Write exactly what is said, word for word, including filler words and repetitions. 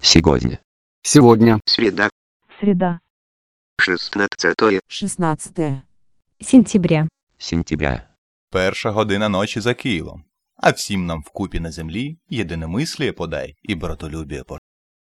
Сегодня. Сегодня. Среда. Среда. шістнадцятого шістнадцятого сентября. Сентября. Перша година ночі за Києвом. А всім нам вкупі на землі єдиномисліє подай і братолюбіє пошли.